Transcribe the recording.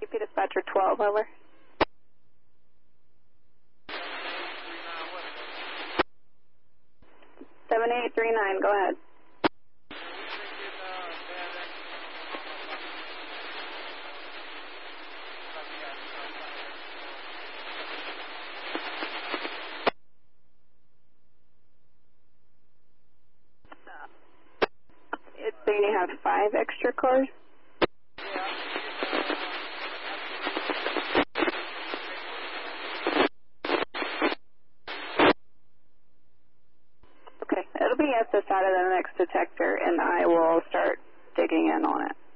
CP dispatcher 12, over. Seven eight three nine. Go ahead. It's saying you have 5 extra cars. Okay, it'll be at the side of the next detector, and I will start digging in on it.